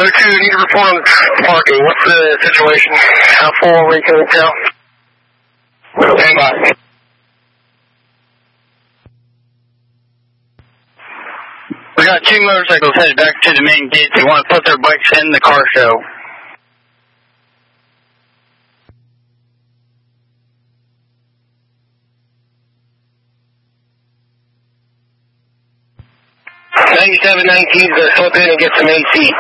02, need to report on parking. What's the situation? How full are we? Can we tell? Stand by. We got 2 motorcycles headed back to the main gate. They want to put their bikes in the car show. $97.19 to slip in and get some AC.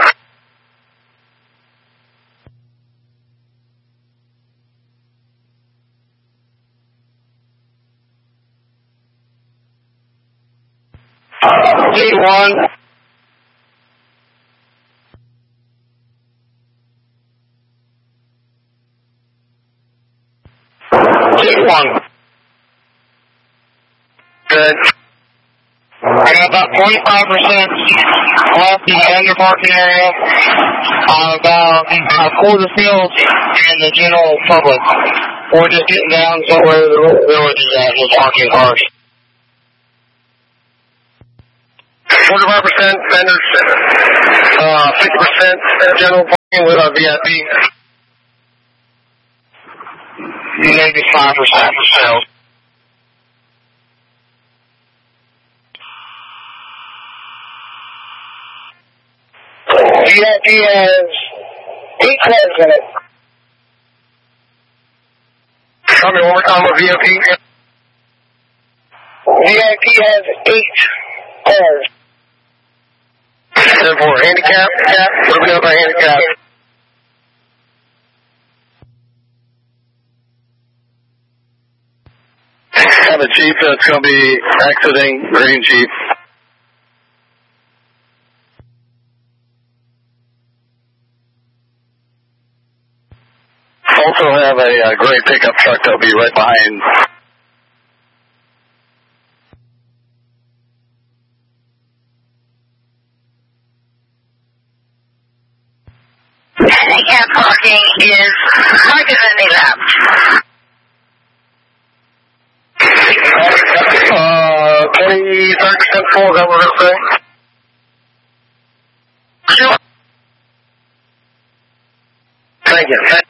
G1. G1. Good. I got about 25% left in the under parking area, about a quarter field in the general public. We're just getting down somewhere the village is at with parking cars. 45% vendors, 50% general parking with our VIP. Maybe 5% for sales. VIP has 8 cars in it. Tell me one more time what VIP is. VIP has 8 cars. And for handicap, what do we know about handicap? Have a Jeep that's going to be exiting, green Jeep. Also have a gray pickup truck that'll be right behind. Handicap parking is larger than they left. 30% full, is that what we're saying? Sure. Thank you.